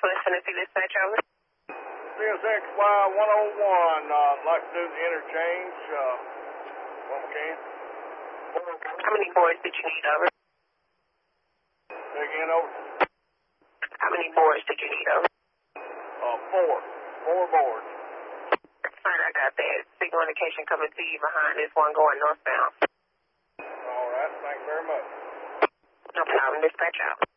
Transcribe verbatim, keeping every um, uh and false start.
West Tennessee Dispatch, over. C S X Y one oh one, uh, I'd like to do the interchange, uh, when we can. How many boards did you need, over? Say again, over. How many boards did you need, over? Uh, four. Four boards. Fine, I got that. Signal indication coming to you behind this one going northbound. All right, thank you very much. No problem. Dispatch out.